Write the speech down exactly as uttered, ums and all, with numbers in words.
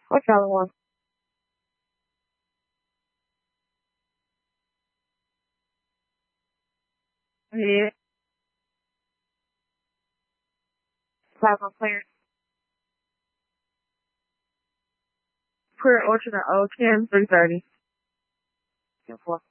What y'all want? Yeah. Plasma clear. Clear Orchard at oh ten, three thirty. Ten four.